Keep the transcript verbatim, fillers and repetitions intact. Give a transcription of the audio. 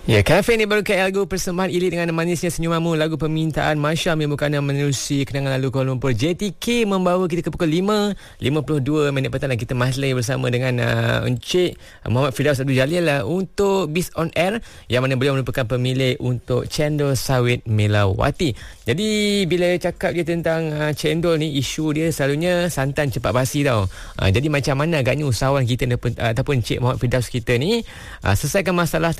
Ya, Cafe ni baru kaya lagu persembahan Ili dengan manisnya senyumanmu, lagu permintaan Masya Membukannya menerusi kenangan lalu Kuala Lumpur. J T K membawa kita ke pukul lima lima puluh dua minit petang dan kita mahlai bersama dengan uh, Encik Muhammad Firdaus Abdul Jalil lah untuk Biz on Air, yang mana beliau merupakan pemilik untuk cendol sawit Melawati. Jadi bila cakap dia tentang uh, cendol ni, isu dia selalunya santan cepat basi tau. Uh, jadi macam mana agaknya usahawan kita uh, ataupun Encik Muhammad Firdaus kita ni uh, selesaikan masalah